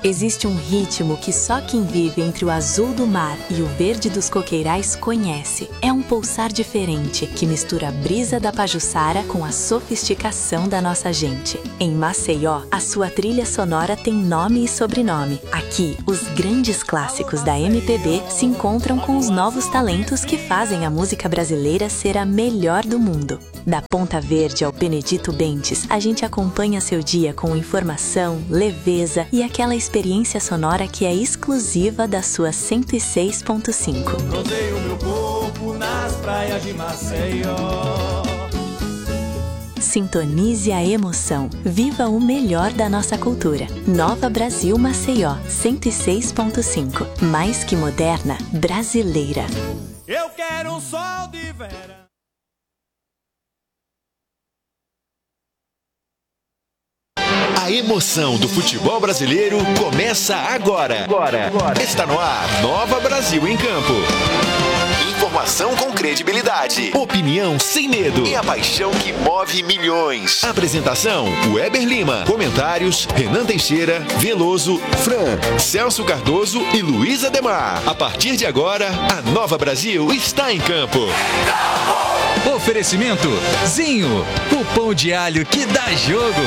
Existe um ritmo que só quem vive entre o azul do mar e o verde dos coqueirais conhece. É um pulsar diferente que mistura a brisa da Pajuçara com a sofisticação da nossa gente. Em Maceió, a sua trilha sonora tem nome e sobrenome. Aqui, os grandes clássicos da MPB se encontram com os novos talentos que fazem a música brasileira ser a melhor do mundo. Da Ponta Verde ao Benedito Bentes, a gente acompanha seu dia com informação, leveza e aquela experiência sonora que é exclusiva da sua 106.5. Rodeio meu corpo nas praias de Maceió. Sintonize a emoção. Viva o melhor da nossa cultura. Nova Brasil Maceió, 106.5. Mais que moderna, brasileira. Eu quero um sol de verão. A emoção do futebol brasileiro começa agora. Está no ar, Nova Brasil em Campo. Informação com credibilidade, opinião sem medo e a paixão que move milhões. Apresentação, Weber Lima. Comentários, Renan Teixeira, Veloso, Fran, Celso Cardoso e Luiz Ademar. A partir de agora, a Nova Brasil está em campo. Oferecimento, Zinho, o pão de alho que dá jogo.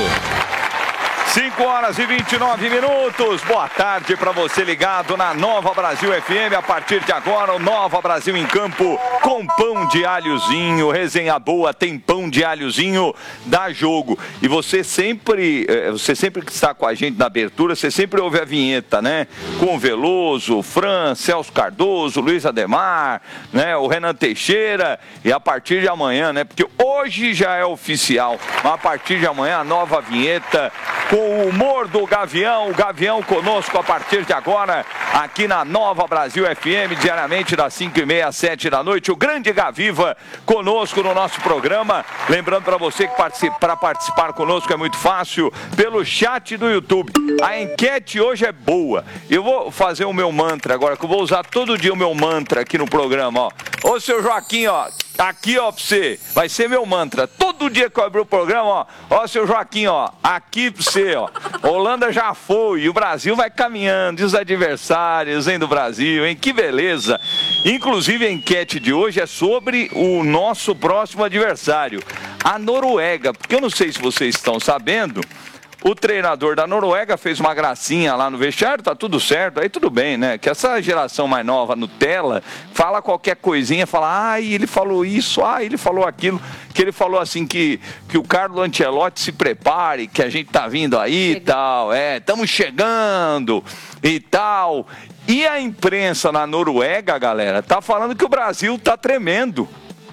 5h29. Boa tarde para você ligado na Nova Brasil FM. A partir de agora, o Nova Brasil em Campo com pão de alhozinho. Resenha boa, tem pão de alhozinho, dá jogo. E você sempre que está com a gente na abertura, você sempre ouve a vinheta, né? Com o Veloso, Fran, Celso Cardoso, Luiz Ademar, né? O Renan Teixeira. E a partir de amanhã, né? Porque hoje já é oficial, mas a partir de amanhã a nova vinheta com o humor do Gavião, o Gavião conosco a partir de agora, aqui na Nova Brasil FM, diariamente das 5h30 às 7 da noite, o grande Gaviva conosco no nosso programa. Lembrando para você que para participar conosco é muito fácil, pelo chat do YouTube. A enquete hoje é boa. Eu vou fazer o meu mantra agora, que eu vou usar todo dia o meu mantra aqui no programa, ó. Ô, seu Joaquim, ó, aqui, ó, pra você, vai ser meu mantra. Todo dia que eu abrir o programa, ó, seu Joaquim, ó, aqui pra você, ó. Holanda já foi, e o Brasil vai caminhando, e os adversários, hein, do Brasil, hein, que beleza. Inclusive, a enquete de hoje é sobre o nosso próximo adversário, a Noruega, porque eu não sei se vocês estão sabendo, o treinador da Noruega fez uma gracinha lá no vestiário, tá tudo certo, aí tudo bem, né? Que essa geração mais nova, Nutella, fala qualquer coisinha, fala, ai, ele falou isso, ai, ele falou aquilo, que ele falou assim que o Carlo Ancelotti se prepare, que a gente tá vindo aí e tal, estamos chegando e tal. E a imprensa na Noruega, galera, tá falando que o Brasil tá tremendo.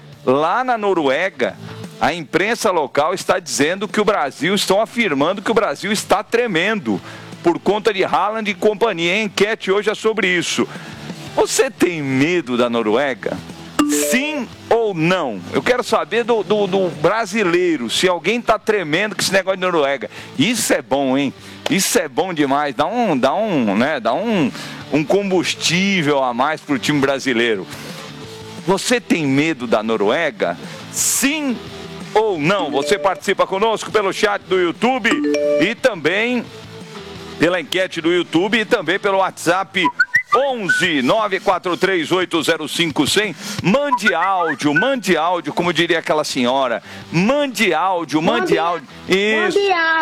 Lá na Noruega, a imprensa local está dizendo que o Brasil, estão afirmando que o Brasil está tremendo por conta de Haaland e companhia. A enquete hoje é sobre isso. Você tem medo da Noruega? Sim ou não? Eu quero saber do brasileiro, se alguém está tremendo com esse negócio de Noruega. Isso é bom, hein? Isso é bom demais. Dá um combustível a mais para o time brasileiro. Você tem medo da Noruega? Sim ou não? Você participa conosco pelo chat do YouTube e também pela enquete do YouTube e também pelo WhatsApp 11 943 100. Mande áudio, como diria aquela senhora. Mande áudio. Isso.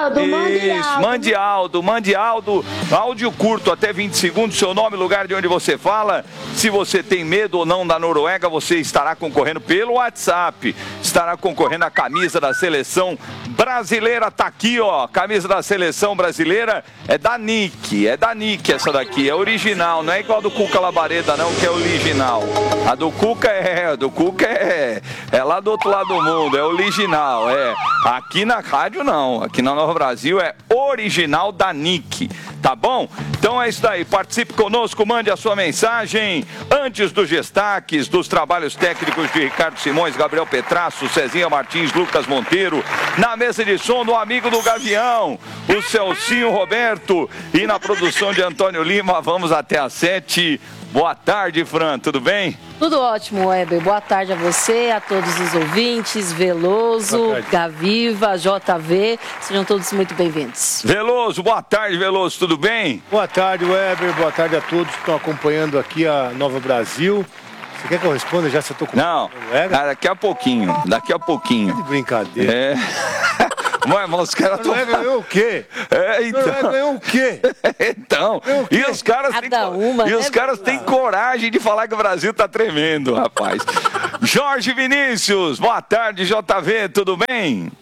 Mande áudio curto, até 20 segundos, seu nome, lugar de onde você fala. Se você tem medo ou não da Noruega, você estará concorrendo pelo WhatsApp. Estará concorrendo a camisa da seleção brasileira. Tá aqui, ó. Camisa da seleção brasileira é da Nick essa daqui, é original, não é igual a do Cuca Labareda não, que é original. A do Cuca é lá do outro lado do mundo, é original, Aqui na rádio não, aqui na Nova Brasil é original da Nick, tá bom? Então é isso daí, participe conosco, mande a sua mensagem antes dos destaques, dos trabalhos técnicos de Ricardo Simões, Gabriel Petrasso, Cezinha Martins, Lucas Monteiro, na mesa de som do amigo do Gavião, o Celcinho Roberto, e na produção de Antônio Lima. Vamos até às 7. 7. Boa tarde, Fran, tudo bem? Tudo ótimo, Weber. Boa tarde a você, a todos os ouvintes, Veloso, Gaviva, JV, sejam todos muito bem-vindos. Veloso, boa tarde, Veloso, tudo bem? Boa tarde, Weber, boa tarde a todos que estão acompanhando aqui a Nova Brasil. Você quer que eu responda já se eu tô com... Não, daqui a pouquinho, De brincadeira. Mas os caras Não ganhou o quê? Então. Ganhou o quê? Então, e os caras têm coragem de falar que o Brasil tá tremendo, rapaz. Jorge Vinícius, boa tarde, JV, tudo bem?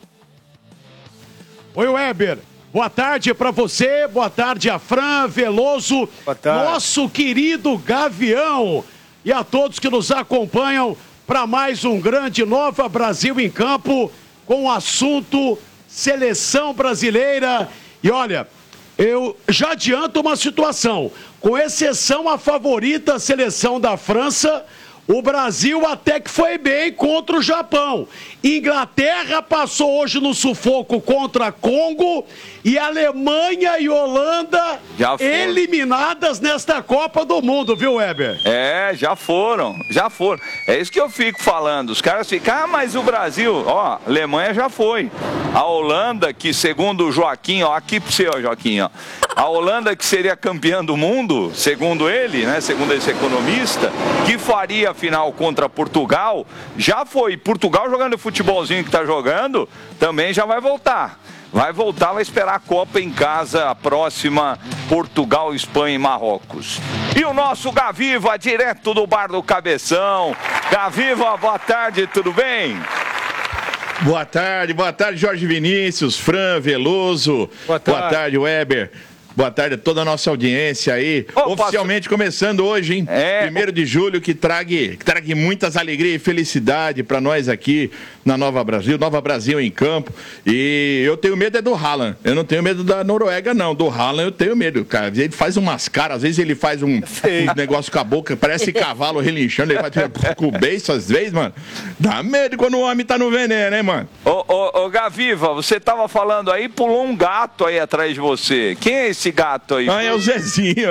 Oi, Weber. Boa tarde para você, boa tarde a Fran, Veloso, nosso querido Gavião e a todos que nos acompanham para mais um grande Nova Brasil em Campo com o assunto Seleção Brasileira. E olha, eu já adianto uma situação, com exceção a favorita a seleção da França, o Brasil até que foi bem contra o Japão. Inglaterra passou hoje no sufoco contra Congo e Alemanha e Holanda eliminadas nesta Copa do Mundo, viu, Weber? Já foram. É isso que eu fico falando. Os caras ficam, mas o Brasil, a Alemanha já foi. A Holanda, que segundo o Joaquim, aqui pro seu, Joaquim, a Holanda que seria campeã do mundo, segundo ele, né, segundo esse economista, que faria a final contra Portugal, já foi. Portugal jogando o futebolzinho que tá jogando, também já vai voltar. Vai esperar a Copa em casa, a próxima, Portugal, Espanha e Marrocos. E o nosso Gaviva, direto do Bar do Cabeção. Gaviva, boa tarde, tudo bem? Boa tarde, Jorge Vinícius, Fran, Veloso. Boa tarde, Weber. Boa tarde a toda a nossa audiência aí. Oficialmente começando hoje, hein? 1º de julho, que trague muitas alegrias e felicidade para nós aqui na Nova Brasil em campo. E eu tenho medo do Haaland. Eu não tenho medo da Noruega, não. Do Haaland eu tenho medo, cara. Ele faz umas caras, às vezes ele faz um negócio com a boca, parece cavalo relinchando, ele vai com o beiço às vezes, mano. Dá medo quando o homem tá no veneno, hein, mano? Ô, Gaviva, você tava falando aí, pulou um gato aí atrás de você. Quem é esse gato aí? É o Zezinho.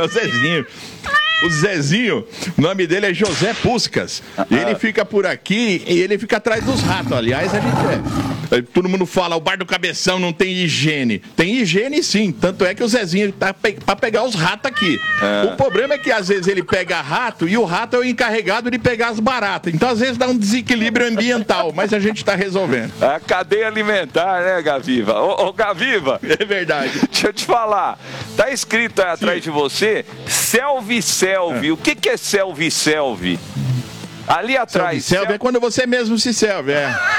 O Zezinho, o nome dele é José Puscas. Ele fica por aqui e ele fica atrás dos ratos. Aliás, todo mundo fala, o Bar do Cabeção não tem higiene. Tem higiene sim, tanto é que o Zezinho tá pra pegar os ratos aqui. O problema é que às vezes ele pega rato e o rato é o encarregado de pegar as baratas. Então às vezes dá um desequilíbrio ambiental, mas a gente tá resolvendo. A cadeia alimentar, né, Gaviva? Ô, Gaviva. É verdade. Deixa eu te falar. Tá escrito aí atrás de você, Selvi. O que é selvi? Ali atrás. Selvi é quando você mesmo se selve,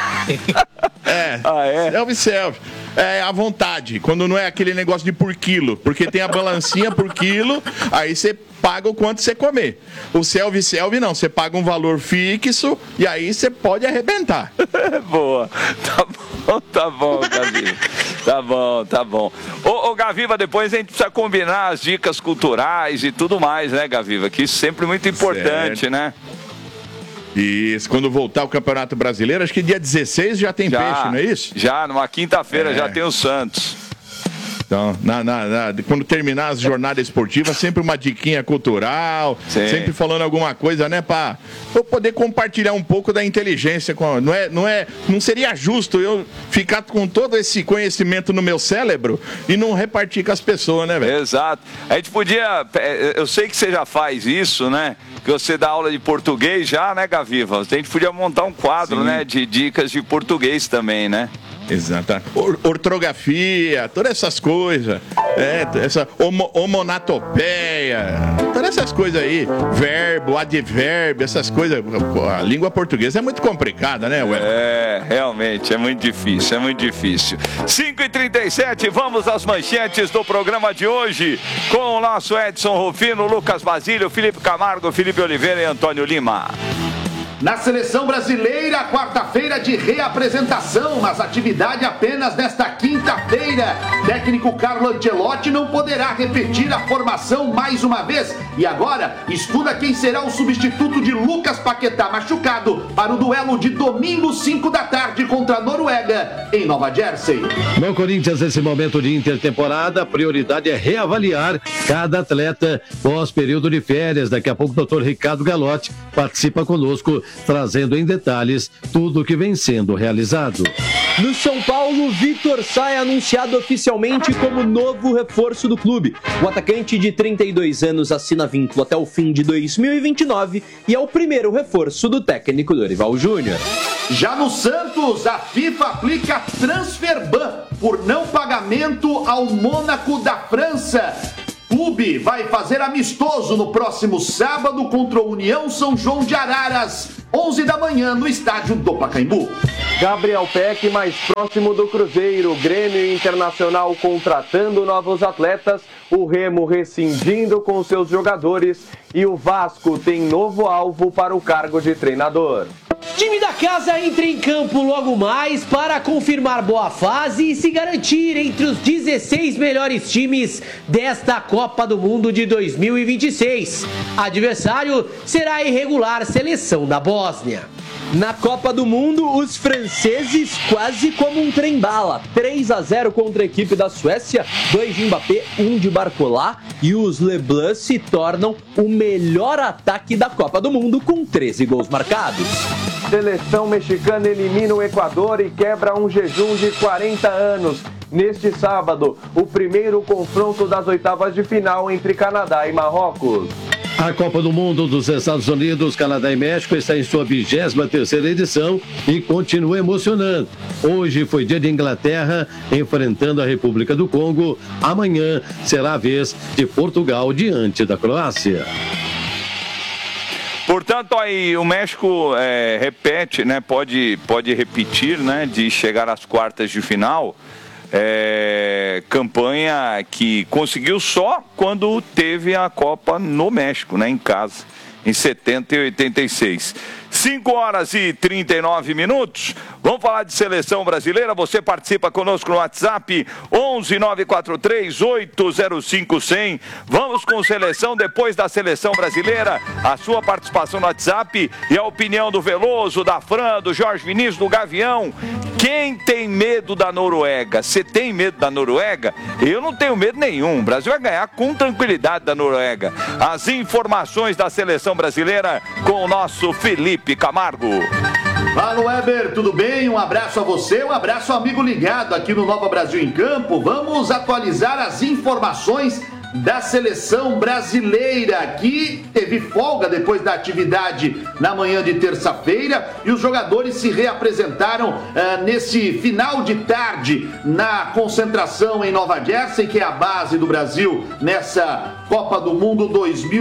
selvi. É à vontade, quando não é aquele negócio de por quilo, porque tem a balancinha por quilo, aí você paga o quanto você comer. O selvi não, você paga um valor fixo e aí você pode arrebentar. Boa, tá bom, Gaviva. Tá bom. Ô, Gaviva, depois a gente precisa combinar as dicas culturais e tudo mais, né, Gaviva? Que isso é sempre muito importante, né? Isso, quando voltar o Campeonato Brasileiro, acho que dia 16 já tem peixe, não é isso? Já, numa quinta-feira já tem o Santos. Então, quando terminar as jornadas esportivas, sempre uma diquinha cultural, sempre falando alguma coisa, né, pra eu poder compartilhar um pouco da inteligência. Não seria justo eu ficar com todo esse conhecimento no meu cérebro e não repartir com as pessoas, né, velho? Exato. A gente podia, eu sei que você já faz isso, né, que você dá aula de português já, né, Gaviva? A gente podia montar um quadro, né, de dicas de português também, né? Exato. Ortografia, todas essas coisas. Essa homonatopeia, todas essas coisas aí. Verbo, advérbio, essas coisas. A língua portuguesa é muito complicada, né, Ué? Realmente, é muito difícil. 5h37, vamos às manchetes do programa de hoje com o nosso Edson Rufino, Lucas Basílio, Felipe Camargo, Felipe Oliveira e Antônio Lima. Na seleção brasileira, quarta-feira de reapresentação, mas atividade apenas nesta quinta-feira. Técnico Carlo Ancelotti não poderá repetir a formação mais uma vez. E agora, estuda quem será o substituto de Lucas Paquetá, machucado, para o duelo de domingo, 5 da tarde, contra a Noruega, em Nova Jersey. No Corinthians, nesse momento de intertemporada, a prioridade é reavaliar cada atleta pós-período de férias. Daqui a pouco o Dr. Ricardo Galotti participa conosco, trazendo em detalhes tudo o que vem sendo realizado. No São Paulo, Vitor Sá é anunciado oficialmente como novo reforço do clube. O atacante de 32 anos assina vínculo até o fim de 2029 e é o primeiro reforço do técnico Dorival Júnior. Já no Santos, a FIFA aplica transfer ban por não pagamento ao Mônaco da França. Clube vai fazer amistoso no próximo sábado contra o União São João de Araras, 11 da manhã, no estádio do Pacaembu. Gabriel Peck mais próximo do Cruzeiro, Grêmio Internacional contratando novos atletas, o Remo rescindindo com seus jogadores e o Vasco tem novo alvo para o cargo de treinador. Time da casa entra em campo logo mais para confirmar boa fase e se garantir entre os 16 melhores times desta Copa do Mundo de 2026. Adversário será a irregular seleção da Bósnia. Na Copa do Mundo, os franceses quase como um trem-bala. 3-0 contra a equipe da Suécia, 2 de Mbappé, 1 de Barcola, e os Leblanc se tornam o melhor ataque da Copa do Mundo com 13 gols marcados. Seleção mexicana elimina o Equador e quebra um jejum de 40 anos. Neste sábado, o primeiro confronto das oitavas de final entre Canadá e Marrocos. A Copa do Mundo dos Estados Unidos, Canadá e México está em sua 23ª edição e continua emocionando. Hoje foi dia de Inglaterra enfrentando a República do Congo. Amanhã será a vez de Portugal diante da Croácia. Portanto, aí o México repete, né? Pode repetir, né? De chegar às quartas de final. Campanha que conseguiu só quando teve a Copa no México, né, em casa, em 70 e 86. 5h39. Vamos falar de seleção brasileira. Você participa conosco no WhatsApp 11-943-805-100. Vamos com seleção. Depois da seleção brasileira, a sua participação no WhatsApp e a opinião do Veloso, da Fran, do Jorge Vinícius, do Gavião. Quem tem medo da Noruega? Você tem medo da Noruega? Eu não tenho medo nenhum. O Brasil vai ganhar com tranquilidade da Noruega. As informações da seleção brasileira com o nosso Felipe Camargo. Fala, Weber, tudo bem? Um abraço a você, um abraço ao amigo ligado aqui no Nova Brasil em Campo. Vamos atualizar as informações da seleção brasileira, que teve folga depois da atividade na manhã de terça-feira e os jogadores se reapresentaram nesse final de tarde na concentração em Nova Jersey, que é a base do Brasil nessa Copa do Mundo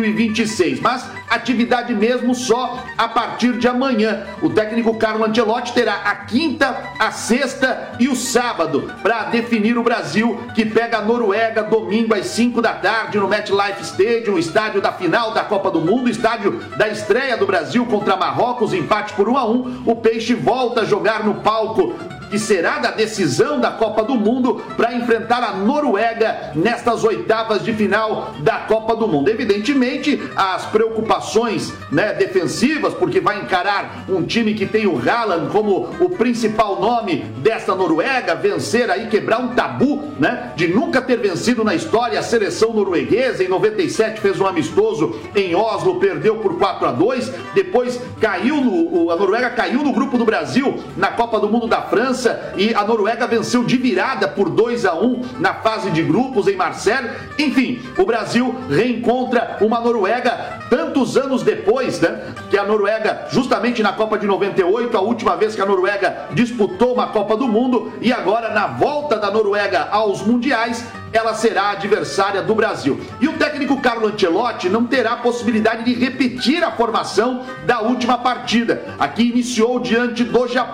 2026. Mas atividade mesmo só a partir de amanhã. O técnico Carlo Ancelotti terá a quinta, a sexta e o sábado para definir o Brasil, que pega a Noruega domingo às 5 da tarde no MetLife Stadium, estádio da final da Copa do Mundo, estádio da estreia do Brasil contra Marrocos, empate por 1-1. O Peixe volta a jogar no palco que será da decisão da Copa do Mundo para enfrentar a Noruega nestas oitavas de final da Copa do Mundo. Evidentemente, as preocupações, né, defensivas, porque vai encarar um time que tem o Haaland como o principal nome desta Noruega, vencer aí, quebrar um tabu, né, de nunca ter vencido na história a seleção norueguesa. Em 97 fez um amistoso em Oslo, perdeu por 4-2, depois a Noruega caiu no grupo do Brasil na Copa do Mundo da França, e a Noruega venceu de virada por 2-1 na fase de grupos em Marseille. Enfim, o Brasil reencontra uma Noruega tantos anos depois, né? Que a Noruega, justamente na Copa de 98, a última vez que a Noruega disputou uma Copa do Mundo, e agora na volta da Noruega aos mundiais, ela será adversária do Brasil. E o técnico Carlo Ancelotti não terá a possibilidade de repetir a formação da última partida, a que iniciou diante do Japão.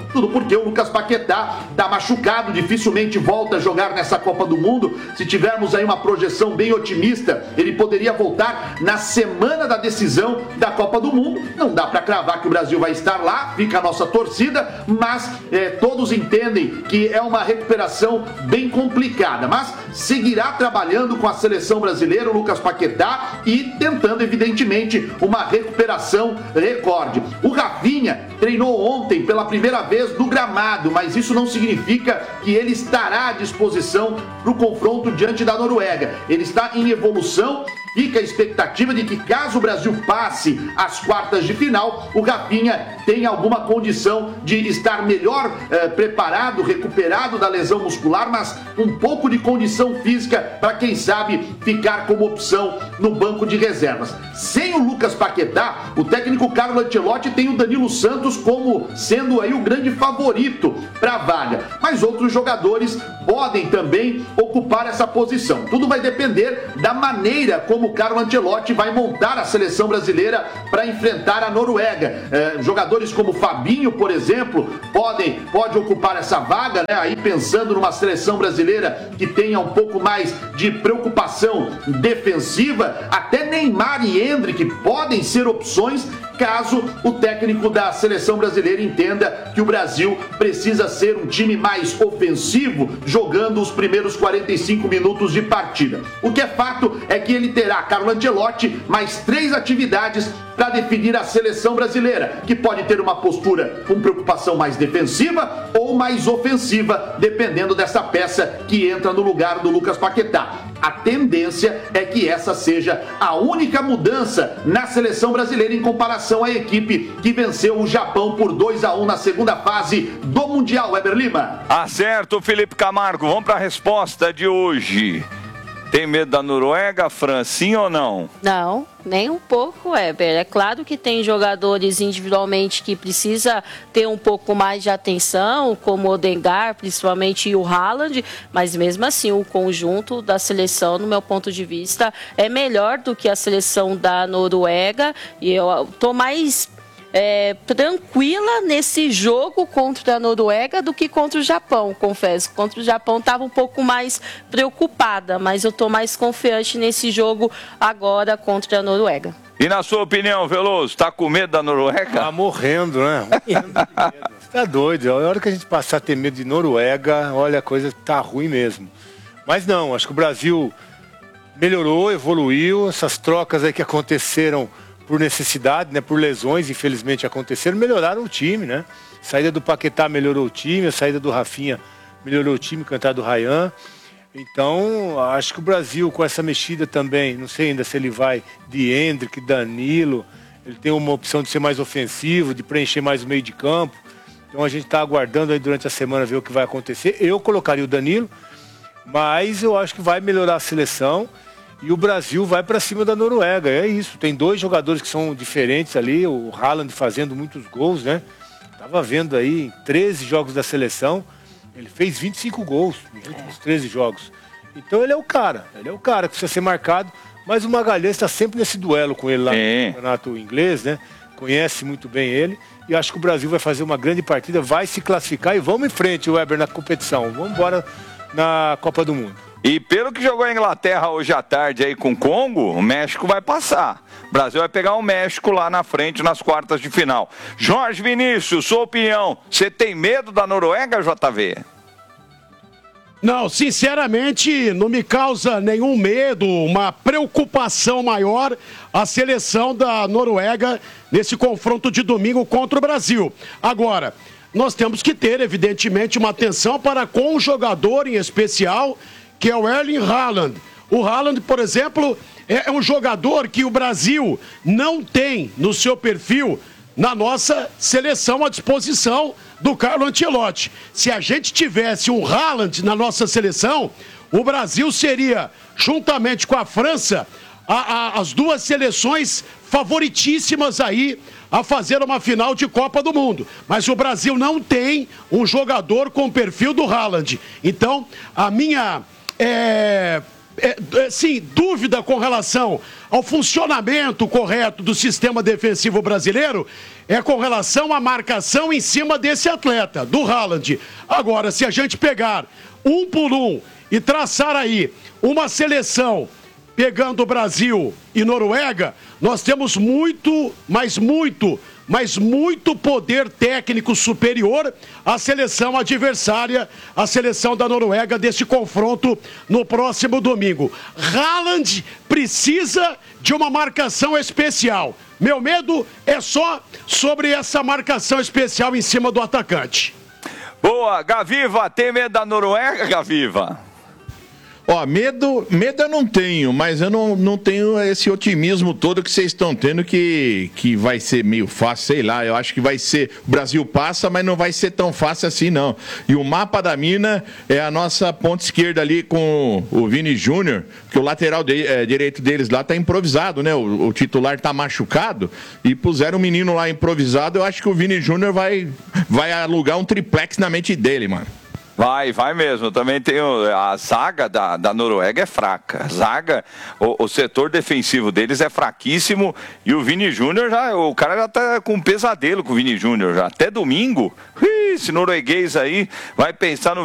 Tudo porque o Lucas Paquetá está machucado, dificilmente volta a jogar nessa Copa do Mundo. Se tivermos aí uma projeção bem otimista, ele poderia voltar na semana da decisão da Copa do Mundo. Não dá para cravar que o Brasil vai estar lá, fica a nossa torcida, mas todos entendem que é uma recuperação bem complicada. Mas seguirá trabalhando com a seleção brasileira, o Lucas Paquetá, e tentando, evidentemente, uma recuperação recorde. O Rafinha treinou ontem pela primeira vez no gramado, mas isso não significa que ele estará à disposição para o confronto diante da Noruega. Ele está em evolução. Fica a expectativa de que, caso o Brasil passe às quartas de final, o Rafinha tenha alguma condição de estar melhor preparado, recuperado da lesão muscular, mas um pouco de condição física para, quem sabe, ficar como opção no banco de reservas. Sem o Lucas Paquetá, o técnico Carlo Ancelotti tem o Danilo Santos como sendo aí o grande favorito para a vaga. Mas outros jogadores podem também ocupar essa posição. Tudo vai depender da maneira como o Carlo Ancelotti vai montar a seleção brasileira para enfrentar a Noruega. Jogadores como Fabinho, por exemplo, pode ocupar essa vaga, né? Aí pensando numa seleção brasileira que tenha um pouco mais de preocupação defensiva. Até Neymar e Endrick podem ser opções caso o técnico da seleção brasileira entenda que o Brasil precisa ser um time mais ofensivo, jogando os primeiros 45 minutos de partida. O que é fato é que ele terá, Carlo Ancelotti, mais 3 atividades para definir a seleção brasileira, que pode ter uma postura com preocupação mais defensiva ou mais ofensiva, dependendo dessa peça que entra no lugar do Lucas Paquetá. A tendência é que essa seja a única mudança na seleção brasileira em comparação à equipe que venceu o Japão por 2-1 na segunda fase do Mundial. Weber Lima. Acerto, Felipe Camargo. Vamos para a resposta de hoje. Tem medo da Noruega, Fran, sim ou não? Não, nem um pouco, Weber. É claro que tem jogadores individualmente que precisa ter um pouco mais de atenção, como o Odegaard, principalmente o Haaland, mas mesmo assim o conjunto da seleção, no meu ponto de vista, é melhor do que a seleção da Noruega, e eu tô mais tranquila nesse jogo contra a Noruega do que contra o Japão, confesso. Contra o Japão estava um pouco mais preocupada, mas eu estou mais confiante nesse jogo agora contra a Noruega. E na sua opinião, Veloso, tá com medo da Noruega? Tá morrendo, né? Morrendo de medo. Você tá doido. A hora que a gente passar a ter medo de Noruega, olha, a coisa tá ruim mesmo. Mas não, acho que o Brasil melhorou, evoluiu. Essas trocas aí que aconteceram por necessidade, né, por lesões, infelizmente aconteceram, melhoraram o time, né? A saída do Paquetá melhorou o time, a saída do Rafinha melhorou o time, com a entrada do Ryan. Então, acho que o Brasil, com essa mexida também, não sei ainda se ele vai de Endrick, Danilo, ele tem uma opção de ser mais ofensivo, de preencher mais o meio de campo. Então a gente está aguardando aí durante a semana ver o que vai acontecer. Eu colocaria o Danilo, mas eu acho que vai melhorar a seleção. E o Brasil vai para cima da Noruega, é isso. Tem 2 jogadores que são diferentes ali, o Haaland fazendo muitos gols, né? Tava vendo aí, em 13 jogos da seleção, ele fez 25 gols nos últimos 13 jogos. Então ele é o cara que precisa ser marcado, mas o Magalhães está sempre nesse duelo com ele lá no campeonato inglês, né? Conhece muito bem ele, e acho que o Brasil vai fazer uma grande partida, vai se classificar e vamos em frente, Weber, na competição. Vamos embora na Copa do Mundo. E pelo que jogou a Inglaterra hoje à tarde aí com o Congo, o México vai passar. O Brasil vai pegar o México lá na frente nas quartas de final. Jorge Vinícius, sua opinião, você tem medo da Noruega, JV? Não, sinceramente, não me causa nenhum medo, uma preocupação maior a seleção da Noruega nesse confronto de domingo contra o Brasil. Agora, nós temos que ter, evidentemente, uma atenção para com um jogador em especial, que é o Erling Haaland. O Haaland, por exemplo, é um jogador que o Brasil não tem no seu perfil na nossa seleção à disposição do Carlo Ancelotti. Se a gente tivesse um Haaland na nossa seleção, o Brasil seria, juntamente com a França, as 2 seleções favoritíssimas aí a fazer uma final de Copa do Mundo. Mas o Brasil não tem um jogador com o perfil do Haaland. Então, a minha sim, dúvida com relação ao funcionamento correto do sistema defensivo brasileiro é com relação à marcação em cima desse atleta, do Haaland. Agora, se a gente pegar um por um e traçar aí uma seleção pegando Brasil e Noruega, nós temos muito poder técnico superior à seleção adversária, a seleção da Noruega, desse confronto no próximo domingo. Haaland precisa de uma marcação especial. Meu medo é só sobre essa marcação especial em cima do atacante. Boa, Gaviva, tem medo da Noruega, Gaviva? Ó, medo eu não tenho, mas eu não tenho esse otimismo todo que vocês estão tendo que vai ser meio fácil, sei lá. Eu acho que vai ser, o Brasil passa, mas não vai ser tão fácil assim, não. E o mapa da mina é a nossa ponta esquerda ali com o Vini Júnior, que o lateral direito deles lá tá improvisado, né? O titular tá machucado e puseram um menino lá improvisado. Eu acho que o Vini Júnior vai alugar um triplex na mente dele, mano. Vai mesmo. Também tem a zaga da Noruega é fraca. A zaga, o setor defensivo deles é fraquíssimo e o Vini Júnior o cara já tá com um pesadelo com o Vini Júnior já. Até domingo, esse norueguês aí vai pensar no